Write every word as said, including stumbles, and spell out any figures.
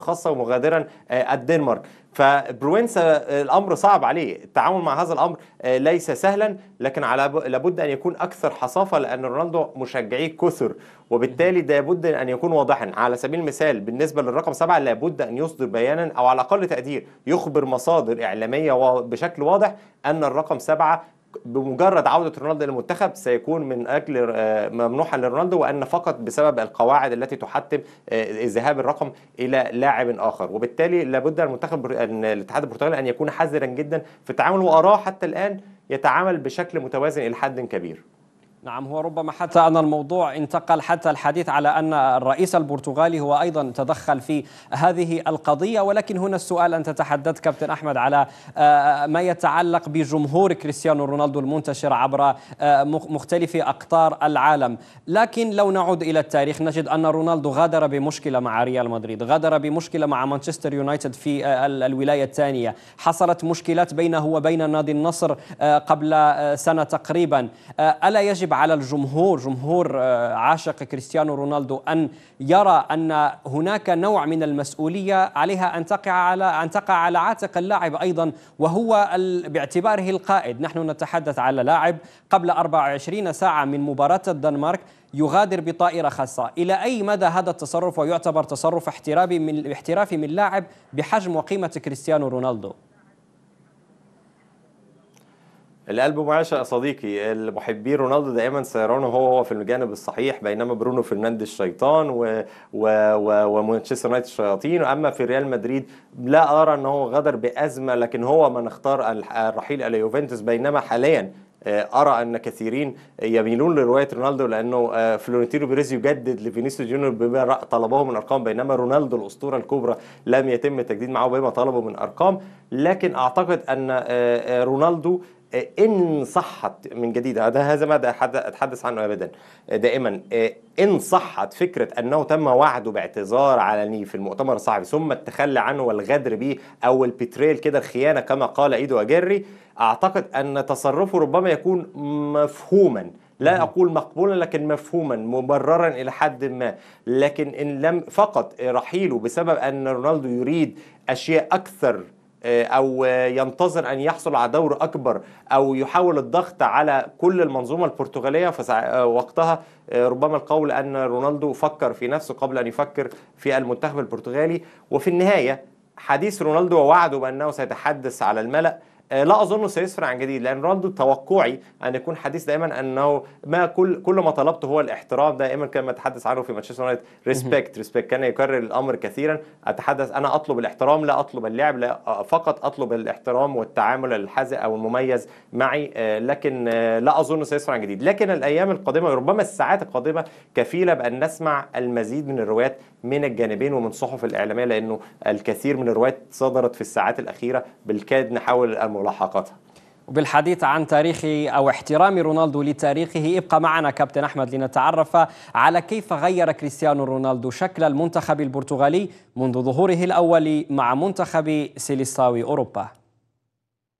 خاصة ومغادرا الدنمارك. فبروينسا الأمر صعب عليه، التعامل مع هذا الأمر ليس سهلا، لكن على لابد أن يكون أكثر حصافة، لأن رونالدو مشجعيه كثر، وبالتالي ده لابد أن يكون واضحا. على سبيل المثال بالنسبة للرقم سبعة لابد أن يصدر بيانا أو على أقل تقدير يخبر مصادر إعلامية بشكل واضح أن الرقم سبعة بمجرد عودة رونالدو للمنتخب سيكون من أجل ممنوحا لرونالدو، وأن فقط بسبب القواعد التي تحتم ذهاب الرقم إلى لاعب آخر. وبالتالي لابد المنتخب الاتحاد البرتغالي أن يكون حذرا جدا في التعامل، وأراه حتى الآن يتعامل بشكل متوازن إلى حد كبير. نعم، هو ربما حتى أن الموضوع انتقل حتى الحديث على أن الرئيس البرتغالي هو أيضا تدخل في هذه القضية، ولكن هنا السؤال، أنت تحدثت كابتن أحمد على ما يتعلق بجمهور كريستيانو رونالدو المنتشر عبر مختلف أقطار العالم، لكن لو نعود إلى التاريخ نجد أن رونالدو غادر بمشكلة مع ريال مدريد، غادر بمشكلة مع مانشستر يونايتد في الولاية الثانية، حصلت مشكلات بينه وبين نادي النصر قبل سنة تقريبا. ألا يجب على الجمهور، جمهور عاشق كريستيانو رونالدو، أن يرى أن هناك نوع من المسؤولية عليها أن تقع على أن تقع على عاتق اللاعب أيضا، وهو باعتباره القائد؟ نحن نتحدث على لاعب قبل أربع وعشرين ساعة من مباراة الدنمارك يغادر بطائرة خاصة. إلى أي مدى هذا التصرف ويعتبر تصرف احترافي من احترافي من لاعب بحجم وقيمة كريستيانو رونالدو؟ القلب معاش يا صديقي، المحبين رونالدو دائما سيرونه هو هو في الجانب الصحيح، بينما برونو فرنانديز الشيطان و... و... و... ومانشستر يونايتد الشياطين. واما في ريال مدريد لا ارى انه غدر بازمه، لكن هو من اختار الرحيل الى يوفنتوس، بينما حاليا أرى أن كثيرين يميلون لرواية رونالدو، لأنه فلورنتينو بيريز يجدد لفينيسيوس جونيور بما طلبه من أرقام، بينما رونالدو الأسطورة الكبرى لم يتم التجديد معه بما طلبه من أرقام. لكن أعتقد أن رونالدو إن صحت من جديد، هذا هذا ما أتحدث عنه أبدا دائما، إن صحت فكرة أنه تم وعده باعتذار علني في المؤتمر الصحفي ثم التخلي عنه والغدر به أو البتريل كده، الخيانة كما قال إيدو أجيري، أعتقد أن تصرفه ربما يكون مفهوما، لا أقول مقبولا لكن مفهوما مبررا إلى حد ما. لكن إن لم فقط رحيله بسبب أن رونالدو يريد أشياء أكثر أو ينتظر أن يحصل على دور أكبر أو يحاول الضغط على كل المنظومة البرتغالية، فوقتها ربما القول أن رونالدو فكر في نفسه قبل أن يفكر في المنتخب البرتغالي. وفي النهاية حديث رونالدو ووعده بأنه سيتحدث على الملأ لا أظن سيسفر عن جديد، لأن رونالدو توقعي أن يكون حديث دائما أنه ما كل كل ما طلبته هو الاحترام. دائما كما يتحدث عنه في مانشستر يونايتد، ريسبكت ريسبكت، كان يكرر الأمر كثيرا. أتحدث أنا أطلب الاحترام لا أطلب اللعب، لا فقط أطلب الاحترام والتعامل الحذر أو المميز معي، لكن لا أظن سيسفر عن جديد. لكن الأيام القادمة ربما الساعات القادمة كفيلة بأن نسمع المزيد من الروايات من الجانبين ومن صحف الإعلامية، لأنه الكثير من الروايات صدرت في الساعات الأخيرة بالكاد نحاول ملاحقتها. وبالحديث عن تاريخ أو احترام رونالدو لتاريخه، ابقى معنا كابتن أحمد لنتعرف على كيف غير كريستيانو رونالدو شكل المنتخب البرتغالي منذ ظهوره الأول مع منتخب سيليساوي أوروبا.